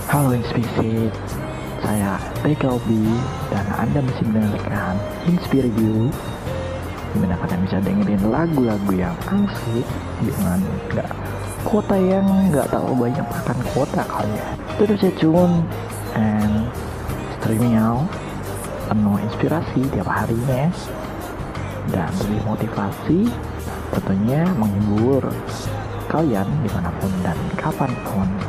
Halo Inspirasi, saya Tegalbi dan Anda masih mendengarkan Inspirview, dimana kalian bisa dengerin lagu-lagu yang asik dengan kuota yang nggak terlalu banyak makan kuota kali ya. Terus stay tune and streaming out penuh inspirasi tiap harinya dan lebih motivasi, tentunya menghibur kalian dimanapun dan kapanpun.